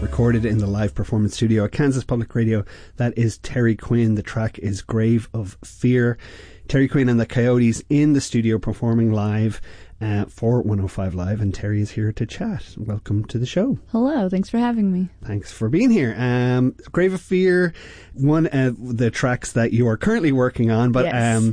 recorded in the live performance studio at Kansas Public Radio. That is Terry Quinn. The track is Grave of Fear. Terry Quinn and the Coyotes in the studio performing live for 105 Live, and Terry is here to chat. Welcome to the show. Hello, thanks for having me. Thanks for being here. Grave of Fear, one of the tracks that you are currently working on, but yes.